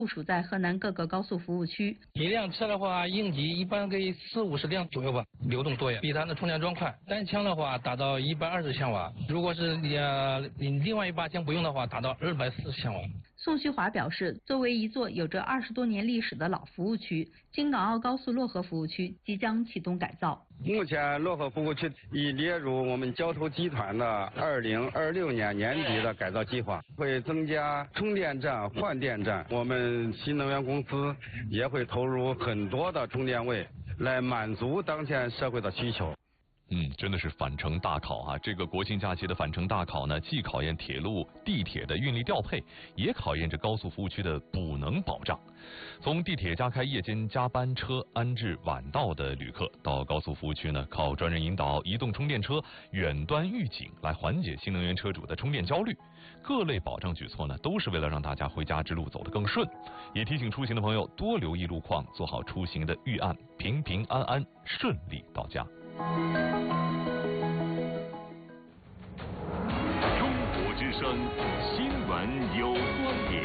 部署在河南各个高速服务区。 一辆车的话，应急一般给40-50辆左右吧，流动多呀，比它的充电桩快。单枪的话达到120千瓦，如果是另外一把枪不用的话，达到240千瓦。 宋旭华表示，作为一座有着20多年历史的老服务区，京港澳高速漯河服务区即将启动改造。 目前漯河服务区已列入我们交投集团的2026年年底的改造计划，会增加充电站、换电站。我们新能源公司也会投入很多的充电位，来满足当前社会的需求。 真的是返程大考啊！这个国庆假期的返程大考呢，既考验铁路、地铁的运力调配，也考验着高速服务区的补能保障。从地铁加开夜间加班车安置晚到的旅客，到高速服务区呢，靠专人引导移动充电车远端预警来缓解新能源车主的充电焦虑。各类保障举措呢，都是为了让大家回家之路走得更顺，也提醒出行的朋友多留意路况，做好出行的预案，平平安安顺利到家。 中国之声新闻有观点，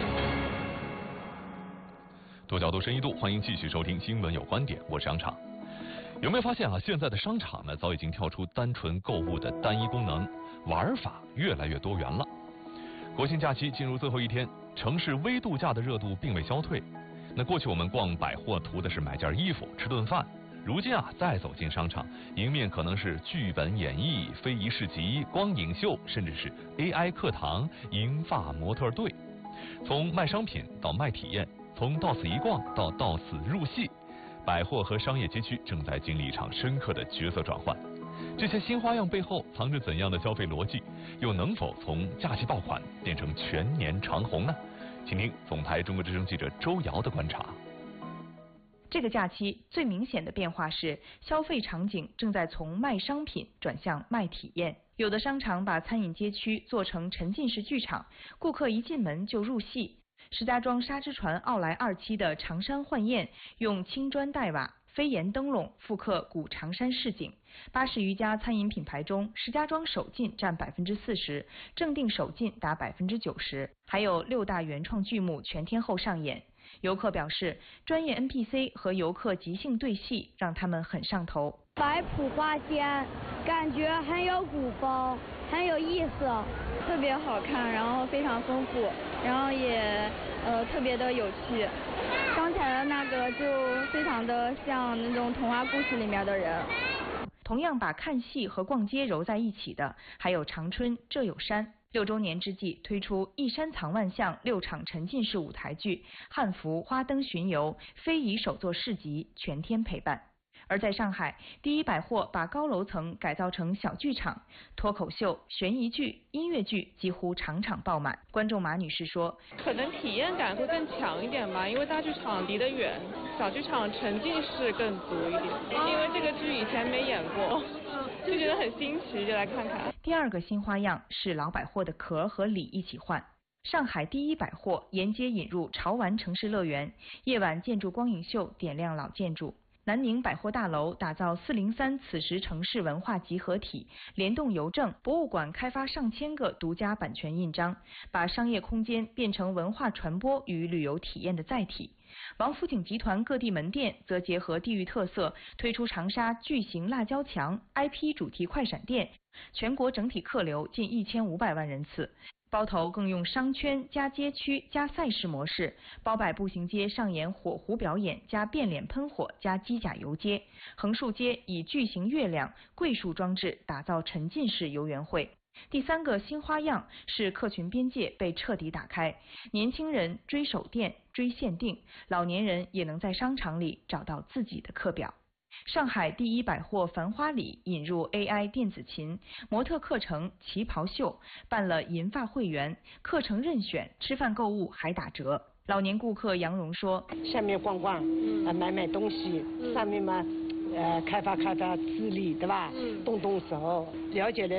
多角度深一度，欢迎继续收听新闻有观点，我是商场。有没有发现啊，现在的商场呢，早已经跳出单纯购物的单一功能，玩法越来越多元了。国庆假期进入最后一天，城市微度假的热度并未消退。那过去我们逛百货图的是买件衣服、吃顿饭，如今啊，再走进商场，迎面可能是剧本演绎、非遗市集、光影秀，甚至是 AI 课堂、银发模特队。从卖商品到卖体验，从到此一逛到此入戏，百货和商业街区正在经历一场深刻的角色转换。这些新花样背后藏着怎样的消费逻辑？又能否从假期爆款变成全年长红呢？请听总台中国之声记者周瑶的观察。 这个假期最明显的变化是，消费场景正在从卖商品转向卖体验。有的商场把餐饮街区做成沉浸式剧场，顾客一进门就入戏。石家庄沙之船奥莱2期的长山幻宴，用青砖黛瓦、飞檐灯笼复刻古长山市景。80余家餐饮品牌中，石家庄首进占40%，正定首进达90%，还有6大原创剧目全天候上演。游客表示，专业 NPC 和游客即兴对戏让他们很上头。 摆谱花间，感觉很有古风，很有意思， 特别好看，然后非常丰富，然后也特别的有趣。刚才的那个就非常的像那种童话故事里面的人。 同样把看戏和逛街揉在一起的，还有长春这有山。6周年之际，推出一山藏万象6场沉浸式舞台剧、汉服、花灯巡游、非遗手作市集，全天陪伴。而在上海，第一百货把高楼层改造成小剧场，脱口秀、悬疑剧、音乐剧几乎场场爆满。观众马女士说：“ 可能体验感会更强一点吧，因为大剧场离得远，小剧场沉浸式更足一点。因为这个剧以前没演过，就觉得很新奇，就来看看。” 第二个新花样是老百货的壳和里一起换。上海第一百货沿街引入潮玩城市乐园，夜晚建筑光影秀点亮老建筑。南宁百货大楼打造403此时城市文化集合体，联动邮政、博物馆开发上千个独家版权印章，把商业空间变成文化传播与旅游体验的载体。王府井集团各地门店则结合地域特色，推出长沙巨型辣椒墙、IP 主题快闪店，全国整体客流近1500万人次。包头更用商圈加街区加赛事模式，包摆步行街上演火狐表演加变脸喷火加机甲游街，横竖街以巨型月亮、桂树装置打造沉浸式游园会。第三个新花样是客群边界被彻底打开，年轻人追手店、追限定，老年人也能在商场里找到自己的课表。上海第一百货繁花里引入 AI 电子琴、模特课程、旗袍秀，办了银发会员，课程任选，吃饭购物还打折。老年顾客杨蓉说：“ 下面逛逛，买东西，上面嘛，开发智力，对吧？动手，了解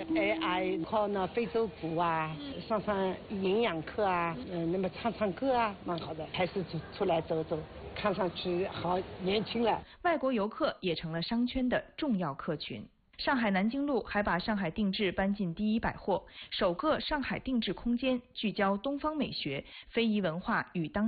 AI， 靠那非洲鼓啊，上营养课啊，那么唱歌啊，蛮好的，还是出来走走。”看上去好年轻了。 外国游客也成了商圈的重要客群。上海南京路还把上海定制搬进第一百货，首个上海定制空间聚焦东方美学、非遗文化与当